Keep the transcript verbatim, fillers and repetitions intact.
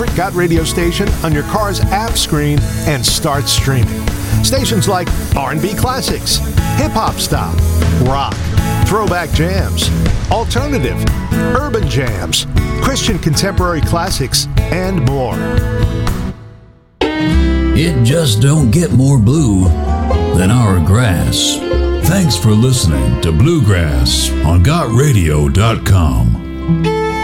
favorite Got Radio station on your car's app screen and start streaming. Stations like R and B classics, hip-hop style, rock, throwback jams, alternative, urban jams, Christian contemporary classics, and more. It just don't get more blue than our grass. Thanks for listening to Bluegrass on got radio dot com.